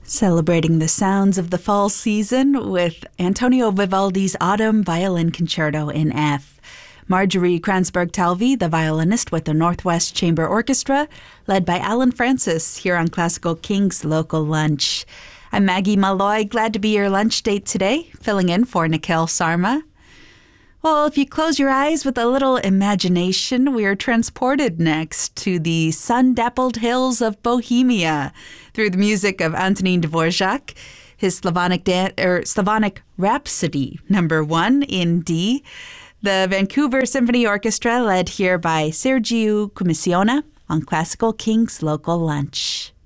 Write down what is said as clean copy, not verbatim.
Celebrating the sounds of the fall season with Antonio Vivaldi's Autumn Violin Concerto in F. Marjorie Kranzberg-Talvi, the violinist with the Northwest Chamber Orchestra, led by Alan Francis here on Classical King's Local Lunch. I'm Maggie Malloy, glad to be your lunch date today, filling in for Nikhil Sarma. Well, if you close your eyes with a little imagination, we are transported next to the sun-dappled hills of Bohemia through the music of Antonín Dvorak, his Slavonic Rhapsody No. 1 in D, the Vancouver Symphony Orchestra led here by Sergiu Commissiona on Classical King's Local Lunch.